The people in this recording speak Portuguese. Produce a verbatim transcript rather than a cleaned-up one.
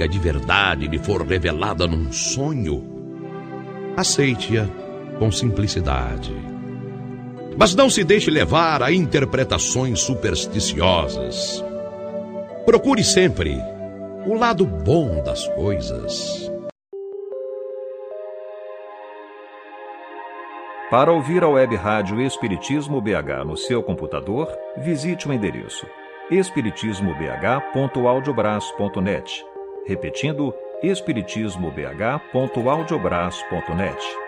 mística de verdade lhe for revelada num sonho, aceite-a com simplicidade. Mas não se deixe levar a interpretações supersticiosas. Procure sempre o lado bom das coisas. Para ouvir a web rádio Espiritismo B H no seu computador, visite o endereço espiritismo b h ponto audiobras ponto net. Repetindo, espiritismo b h ponto audiobras ponto net.